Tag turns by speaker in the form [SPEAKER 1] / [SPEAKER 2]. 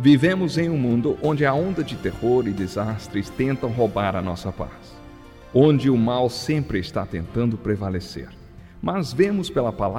[SPEAKER 1] Vivemos em um mundo onde a onda de terror e desastres tentam roubar a nossa paz, onde o mal sempre está tentando prevalecer. Mas vemos pela palavra